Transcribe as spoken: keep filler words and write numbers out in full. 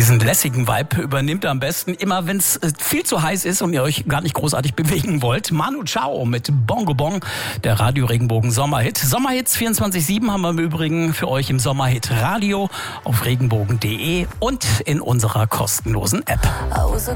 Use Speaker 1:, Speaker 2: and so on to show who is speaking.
Speaker 1: Diesen lässigen Vibe übernimmt er am besten immer, wenn es viel zu heiß ist und ihr euch gar nicht großartig bewegen wollt. Manu Chao mit Bongo Bong, der Radio Regenbogen Sommerhit. Sommerhits vierundzwanzig sieben haben wir im Übrigen für euch im Sommerhit Radio auf regenbogen punkt de und in unserer kostenlosen App.